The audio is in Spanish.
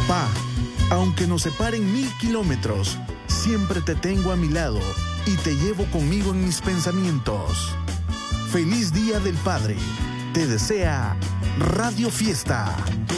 Papá, aunque nos separen 1000 kilómetros, siempre te tengo a mi lado y te llevo conmigo en mis pensamientos. Feliz Día del Padre. Te desea Radio Fiesta.